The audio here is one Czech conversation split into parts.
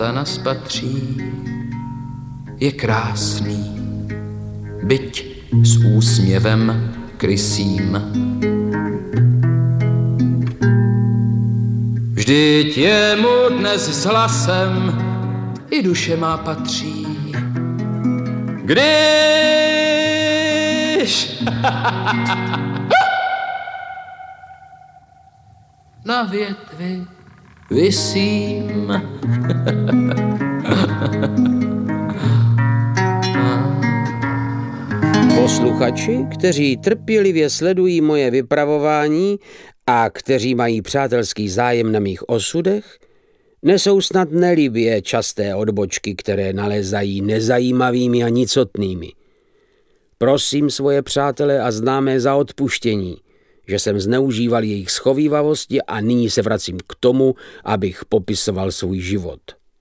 za nás patří, je krásný, byť s úsměvem krysím. Vždyť jemu dnes s hlasem i duše má patří. Když na větvi visím. Posluchači, kteří trpělivě sledují moje vypravování a kteří mají přátelský zájem na mých osudech, nesou snad nelibě časté odbočky, které nalézají nezajímavými a nicotnými. Prosím svoje přátele a známé za odpuštění, že jsem zneužíval jejich schovívavosti a nyní se vracím k tomu, abych popisoval svůj život.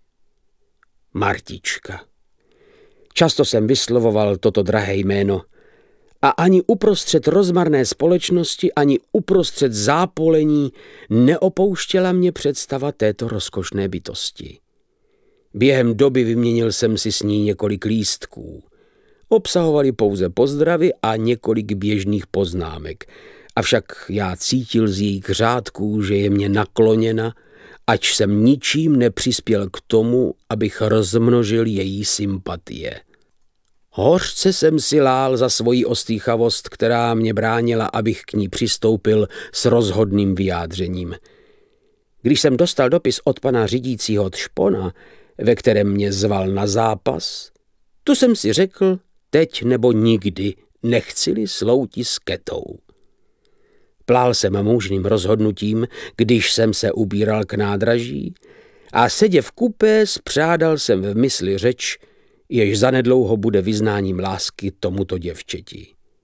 Martička. Často jsem vyslovoval toto drahé jméno a ani uprostřed rozmarné společnosti, ani uprostřed zápolení neopouštěla mě představa této rozkošné bytosti. Během doby vyměnil jsem si s ní několik lístků. Obsahovali pouze pozdravy a několik běžných poznámek, avšak já cítil z jejich řádků, že je mě nakloněna, ač jsem ničím nepřispěl k tomu, abych rozmnožil její sympatie. Hořce jsem si lál za svoji ostýchavost, která mě bránila, abych k ní přistoupil s rozhodným vyjádřením. Když jsem dostal dopis od pana řídícího Tšpona, ve kterém mě zval na zápas, tu jsem si řekl, teď nebo nikdy, nechci-li slouti s Ketou. Plál jsem mužným rozhodnutím, když jsem se ubíral k nádraží a sedě v kupé spřádal jsem v mysli řeč, jež zanedlouho bude vyznáním lásky tomuto děvčeti.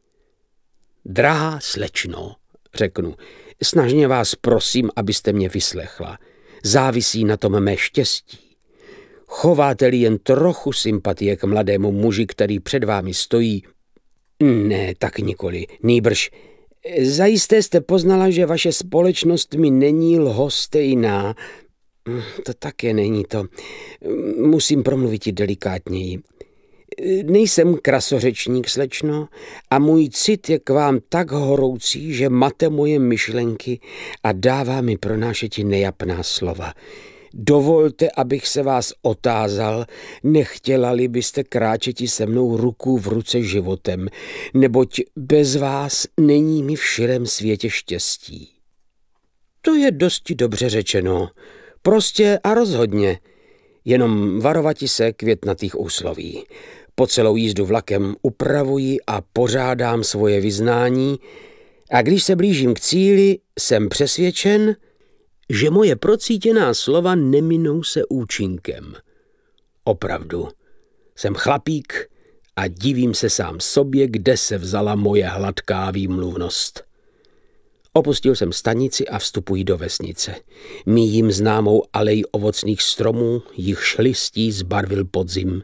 Drahá slečno, řeknu, snažně vás prosím, abyste mě vyslechla. Závisí na tom mé štěstí. Chováte-li jen trochu sympatie k mladému muži, který před vámi stojí? Ne, tak nikoli, nýbrž. Zajisté jste poznala, že vaše společnost mi není lhostejná. To také není to. Musím promluvit i delikátněji. Nejsem krasořečník, slečno, a můj cit je k vám tak horoucí, že mate moje myšlenky a dává mi pronášeti nejapná slova. Dovolte, abych se vás otázal, nechtěla-li byste kráčeti se mnou ruku v ruce životem, neboť bez vás není mi v širém světě štěstí. To je dosti dobře řečeno, prostě a rozhodně, jenom varovati se květnatých úsloví. Po celou jízdu vlakem upravuji a pořádám svoje vyznání a když se blížím k cíli, jsem přesvědčen, že moje procítěná slova neminou se účinkem. Opravdu, jsem chlapík a divím se sám sobě, kde se vzala moje hladká výmluvnost. Opustil jsem stanici a vstupuji do vesnice. Míjím známou alej ovocných stromů, jichž listí zbarvil podzim.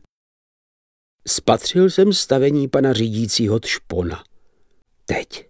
Spatřil jsem stavení pana řídícího Tšpona. Teď.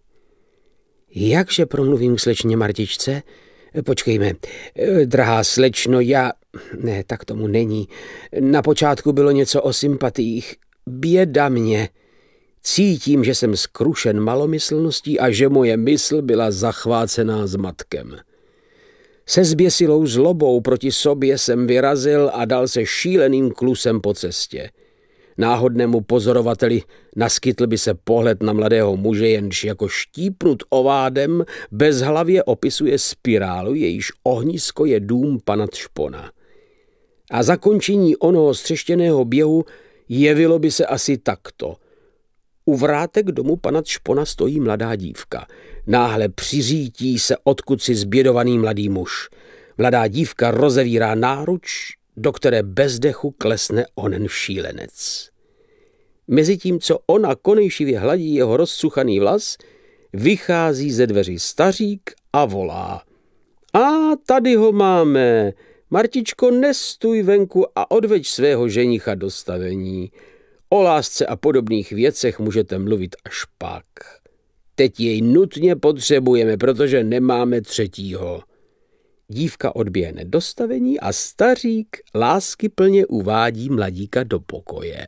Jakže promluvím k slečně Martičce? Počkejme, drahá slečno, Ne, tak tomu není. Na počátku bylo něco o sympatiích. Běda mě. Cítím, že jsem skrušen malomyslností a že moje mysl byla zachvácená zmatkem. Se zběsilou zlobou proti sobě jsem vyrazil a dal se šíleným klusem po cestě. Náhodnému pozorovateli naskytl by se pohled na mladého muže, jenž jako štípnut ovádem bezhlavě opisuje spirálu, jejíž ohnisko je dům pana Tšpona. A zakončení onoho střeštěného běhu jevilo by se asi takto. U vrátek domu pana Tšpona stojí mladá dívka. Náhle přiřítí se odkud si zbědovaný mladý muž. Mladá dívka rozevírá náruč, do které bez dechu klesne onen šílenec. Mezitím, co ona konejšivě hladí jeho rozsuchaný vlas, vychází ze dveří stařík a volá. A tady ho máme. Martičko, nestůj venku a odveď svého ženicha do stavení. O lásce a podobných věcech můžete mluvit až pak. Teď jej nutně potřebujeme, protože nemáme třetího. Dívka odběhne do stavení a stařík láskyplně uvádí mladíka do pokoje.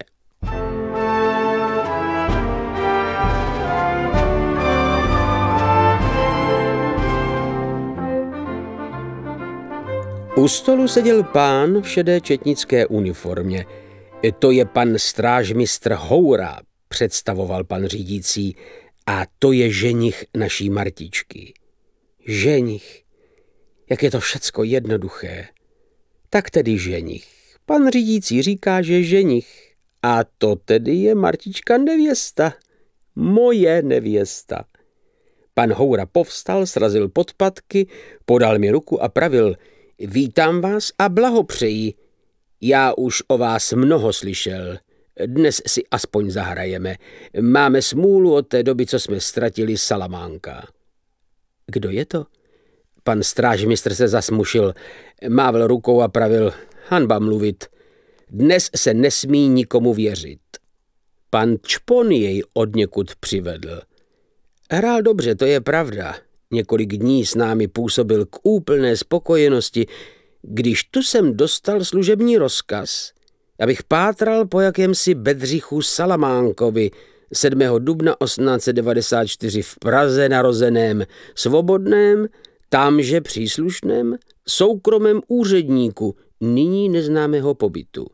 U stolu seděl pán v šedé četnické uniformě. To je pan strážmistr Houra, představoval pan řídící, a to je ženich naší Martičky. Ženich. Jak je to všecko jednoduché. Tak tedy ženich. Pan řídící říká, že ženich. A to tedy je Martička nevěsta. Moje nevěsta. Pan Houra povstal, srazil podpatky, podal mi ruku a pravil: vítám vás a blahopřeji. Já už o vás mnoho slyšel. Dnes si aspoň zahrajeme. Máme smůlu od té doby, co jsme ztratili Salamánka. Kdo je to? Pan strážmistr se zasmušil, mávl rukou a pravil: hanba mluvit. Dnes se nesmí nikomu věřit. Pan Čpon jej odněkud přivedl. Hrál dobře, to je pravda. Několik dní s námi působil k úplné spokojenosti, když tu jsem dostal služební rozkaz, abych pátral po jakémsi Bedřichu Salamánkovi, 7. dubna 1894 v Praze narozeném, svobodném, tamže příslušném, soukromém úředníku, nyní neznámého pobytu.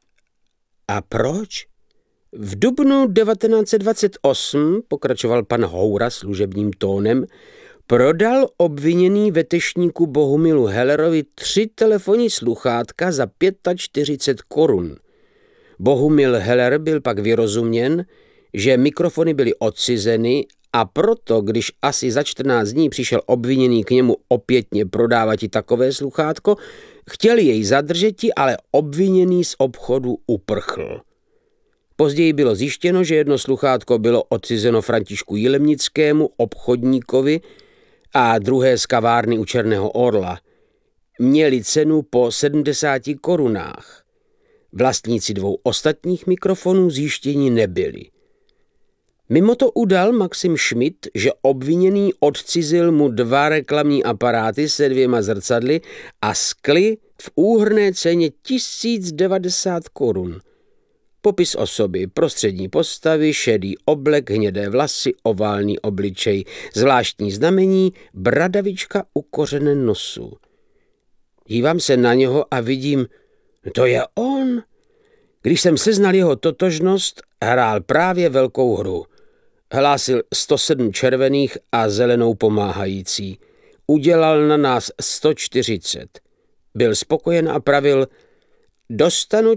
A proč? V dubnu 1928, pokračoval pan Houra služebním tónem, prodal obviněný vetešníku Bohumilu Hellerovi 3 telefonní sluchátka za 45 korun. Bohumil Heller byl pak vyrozuměn, že mikrofony byly odcizeny, a proto, když asi za 14 dní přišel obviněný k němu opětně prodávati takové sluchátko, chtěl jej zadržeti, ale obviněný z obchodu uprchl. Později bylo zjištěno, že jedno sluchátko bylo odcizeno Františku Jilemnickému, obchodníkovi, a druhé z kavárny u Černého orla. Měli cenu po 70 korunách. Vlastníci 2 ostatních mikrofonů zjištěni nebyli. Mimo to udal Maxim Schmidt, že obviněný odcizil mu 2 reklamní aparáty se 2 zrcadly a skly v úhrnné ceně 1090 korun. Popis osoby: prostřední postavy, šedý oblek, hnědé vlasy, oválný obličej, zvláštní znamení, bradavička u kořene nosu. Dívám se na něho a vidím, to je on. Když jsem seznal jeho totožnost, hrál právě velkou hru. Hlásil 107 červených a zelenou pomáhající. Udělal na nás 140. Byl spokojen a pravil: dostanu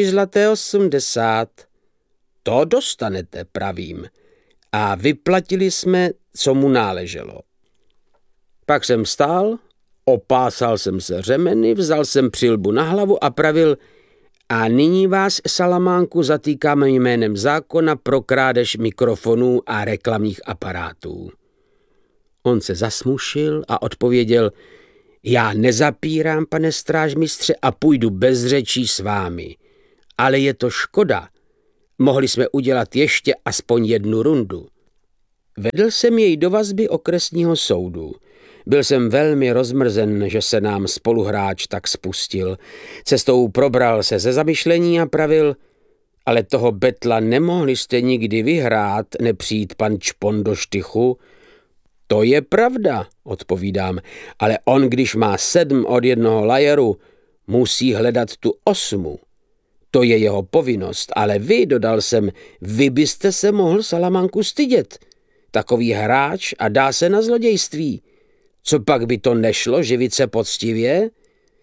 4,80 zl. To dostanete, pravím. A vyplatili jsme, co mu náleželo. Pak jsem stál, opásal jsem se řemeny, vzal jsem přilbu na hlavu a pravil: a nyní vás, Salamánku, zatýkáme jménem zákona pro krádež mikrofonů a reklamních aparátů. On se zasmušil a odpověděl: já nezapírám, pane strážmistře, a půjdu bez řečí s vámi. Ale je to škoda. Mohli jsme udělat ještě aspoň 1 rundu. Vedl jsem jej do vazby okresního soudu. Byl jsem velmi rozmrzen, že se nám spoluhráč tak spustil. Cestou probral se ze zamyšlení a pravil: ale toho betla nemohli jste nikdy vyhrát, nepřijít pan Čpon do štychu. To je pravda, odpovídám, ale on, když má 7 od jednoho lajeru, musí hledat tu 8. To je jeho povinnost, ale vy, dodal jsem, vy byste se mohl, Salamánku, stydět. Takový hráč a dá se na zlodějství. Co pak by to nešlo živit se poctivě?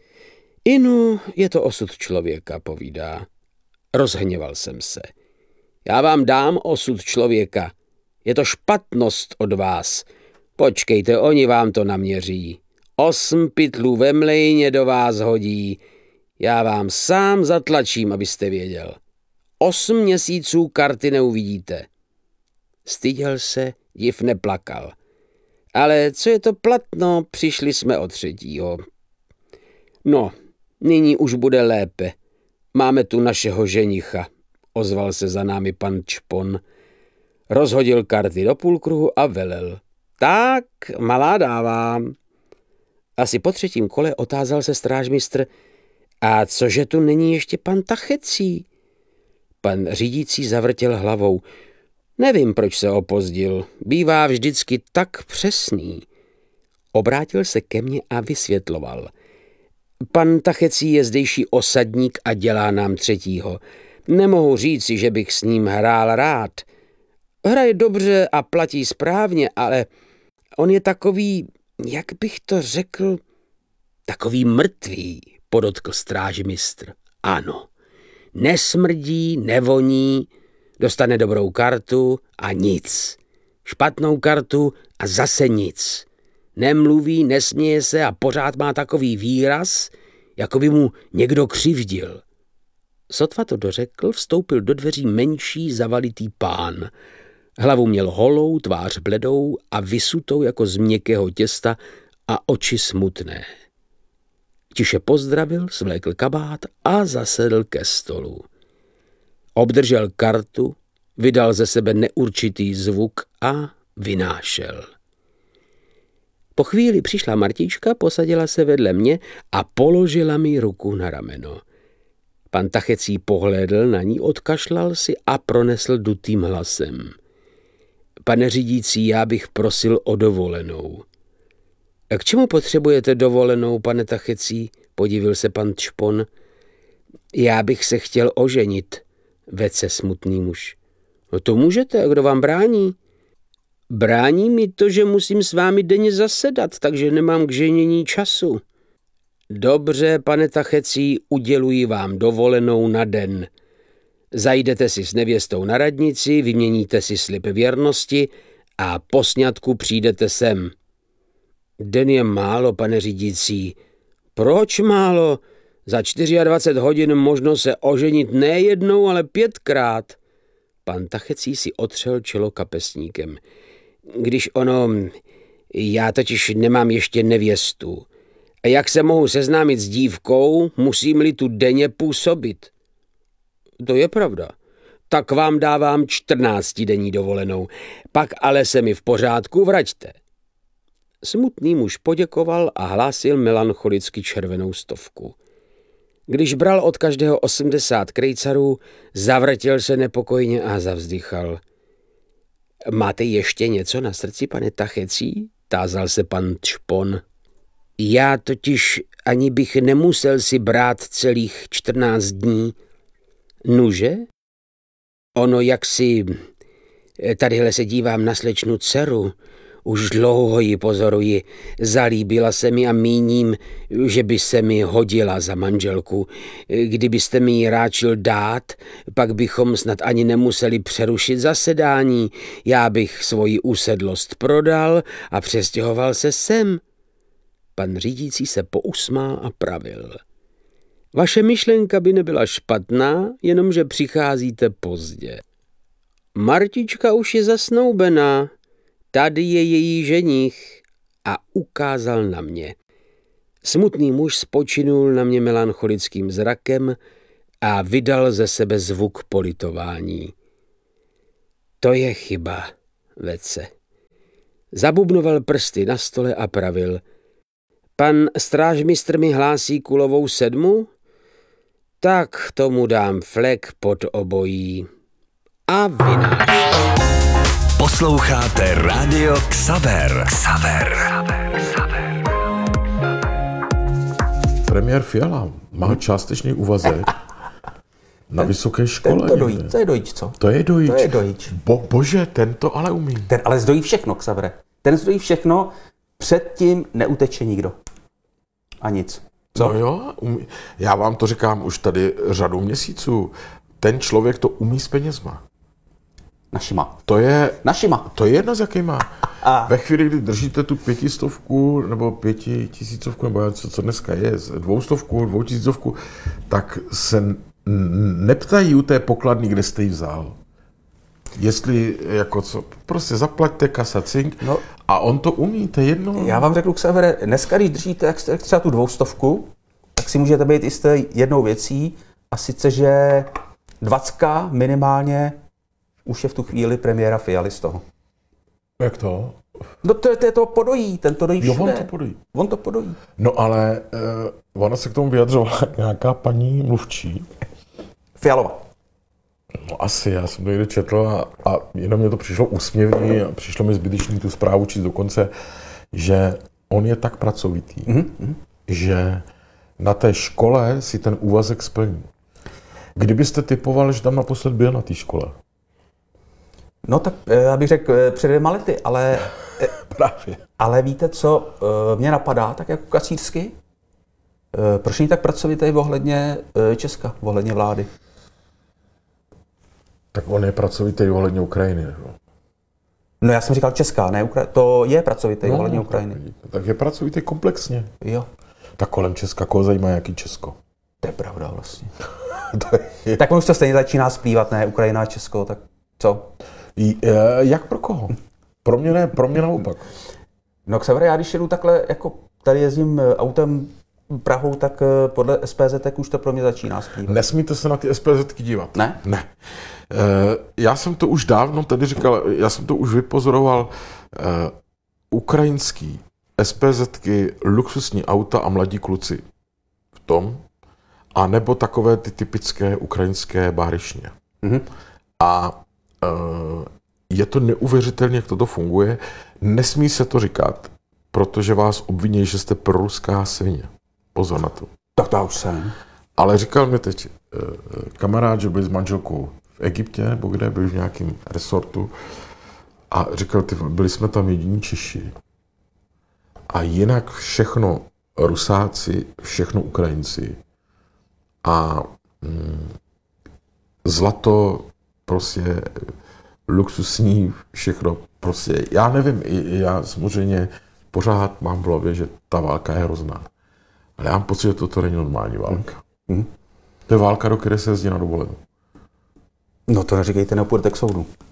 Inu, je to osud člověka, povídá. Rozhněval jsem se. Já vám dám osud člověka. Je to špatnost od vás. Počkejte, oni vám to naměří. 8 pytlů ve mlejně do vás hodí. Já vám sám zatlačím, abyste věděl. 8 měsíců karty neuvidíte. Styděl se, div neplakal. Ale co je to platno, přišli jsme od 3. No, nyní už bude lépe. Máme tu našeho ženicha, ozval se za námi pan Čpon. Rozhodil karty do půlkruhu a velel: tak, malá dávám. Asi po 3. kole otázal se strážmistr: a cože tu není ještě pan Tachecí? Pan řídící zavrtěl hlavou. Nevím, proč se opozdil. Bývá vždycky tak přesný. Obrátil se ke mně a vysvětloval. Pan Tachecí je zdejší osadník a dělá nám 3. Nemohu říci, že bych s ním hrál rád. Hraje dobře a platí správně, ale on je takový, jak bych to řekl, takový mrtvý, podotkl strážmistr. Ano, nesmrdí, nevoní, dostane dobrou kartu a nic. Špatnou kartu a zase nic. Nemluví, nesměje se a pořád má takový výraz, jako by mu někdo křivdil. Sotva to dořekl, vstoupil do dveří menší zavalitý pán. Hlavu měl holou, tvář bledou a vysutou jako z měkkého těsta a oči smutné. Tiše pozdravil, svlékl kabát a zasedl ke stolu. Obdržel kartu, vydal ze sebe neurčitý zvuk a vynášel. Po chvíli přišla Martička, posadila se vedle mě a položila mi ruku na rameno. Pan Tachecí pohlédl na ní, odkašlal si a pronesl dutým hlasem. Pane řídící, já bych prosil o dovolenou. K čemu potřebujete dovolenou, pane Tachecí? Podivil se pan Čpon. Já bych se chtěl oženit, vedl se smutný muž. No to můžete, kdo vám brání? Brání mi to, že musím s vámi denně zasedat, takže nemám k ženění času. Dobře, pane Tachecí, uděluji vám dovolenou na den. Zajdete si s nevěstou na radnici, vyměníte si slib věrnosti a po sňatku přijdete sem. Den je málo, pane řídící. Proč málo? Za 24 hodin možno se oženit ne jednou, ale 5krát. Pan Tachecí si otřel čelo kapesníkem. Já totiž nemám ještě nevěstu. A jak se mohu seznámit s dívkou, musím-li tu denně působit? To je pravda. Tak vám dávám 14denní dovolenou. Pak ale se mi v pořádku vraťte. Smutný muž poděkoval a hlásil melancholicky červenou 100. Když bral od každého 80 krejcarů, zavrtěl se nepokojně a zavzdychal. Máte ještě něco na srdci, pane Tachecí? Tázal se pan Čpon. Já totiž ani bych nemusel si brát celých 14 dní. Nuže? Ono jaksi... Tadyhle se dívám na slečnu dceru. Už dlouho ji pozoruji. Zalíbila se mi a míním, že by se mi hodila za manželku. Kdybyste mi ji ráčil dát, pak bychom snad ani nemuseli přerušit zasedání. Já bych svoji usedlost prodal a přestěhoval se sem. Pan řídící se pousmál a pravil. Vaše myšlenka by nebyla špatná, jenomže přicházíte pozdě. Martička už je zasnoubená. Tady je její ženich a ukázal na mě. Smutný muž spočinul na mě melancholickým zrakem a vydal ze sebe zvuk politování. To je chyba, vedl se. Zabubnoval prsty na stole a pravil. Pan strážmistr mi hlásí kulovou 7? Tak tomu dám flek pod obojí. A vynášel. Posloucháte Rádio Xaver. Premiér Fiala má částečný úvazek na vysoké škole. To je dojič, co? To je dojič. To je dojič. Bože, ten to ale umí. Ten ale zdojí všechno, Xavere. Ten zdojí všechno, předtím neuteče nikdo. A nic. Co? No jo, já vám to říkám už tady řadu měsíců. Ten člověk to umí s penězma. Našima. To je jedno, s jakýma. A Ve chvíli, kdy držíte tu 500 nebo 5000, nebo co dneska je, 200, 2000, tak se neptají u té pokladny, kde jste ji vzal. Jestli, jako co, prostě zaplaťte kasa cink, no, a on to umí, to je jedno. já vám řeknu, Xavere, dneska, když držíte jak třeba tu 200, tak si můžete být jisté jednou věcí, a sice, že 20 minimálně už je v tu chvíli premiéra Fialy z toho. Jak to? No to je to podojí, ten to dojí Jo, všude. on to podojí. On to podojí. No ale ona se k tomu vyjadřovala nějaká paní mluvčí. Fialova. No asi, já jsem to někde četl a jenom mě to přišlo úsměvný a přišlo mi zbytečný tu zprávu číst dokonce, že on je tak pracovitý, že na té škole si ten úvazek splní. Kdybyste typoval, že tam naposled byl na té škole? No tak já bych řekl před 2 lety, ale... Právě. Ale víte, co mě napadá, tak jako kacířsky? Proč není tak pracovitý ohledně Česka, ohledně vlády? Tak on je pracovitý ohledně Ukrajiny. Jo? No já jsem říkal Česká, ne Ukrajina. To je pracovitý ohledně Ukrajiny. Tak je pracovitý komplexně. Jo, Tak kolem Česka, koho zajímá jaký Česko? to je pravda vlastně. Tak on už to stejně začíná splývat, ne? Ukrajina a Česko, tak co? Jak pro koho? Pro mě ne, pro mě naopak. No Xavere, já když jedu takhle, jako tady jezdím autem Prahou, tak podle SPZ tak už to pro mě začíná splývat. Nesmíte se na ty SPZky dívat. Ne? Ne. Já jsem to už dávno tady říkal, já jsem to už vypozoroval. Ukrajinský SPZky, luxusní auta a mladí kluci v tom, a nebo takové ty typické ukrajinské bárišně. A je to neuvěřitelné, jak toto funguje. Nesmí se to říkat, protože vás obviní, že jste proruská svině. Pozor na to. Tak to už jsem. Ale říkal mi teď kamarád, že byl s manželkou v Egyptě, nebo kde, byl v nějakém resortu, a říkal, byli jsme tam jediní Češi. A jinak všechno Rusáci, všechno Ukrajinci. A zlato, prostě luxusní, všechno, prostě, já nevím, já samozřejmě pořád mám v hlavě, že ta válka je hrozná. Ale já mám pocit, že toto není normální válka. To je válka, do které se jezdí na dovolenou. No to neříkejte, nepůjdete k soudu.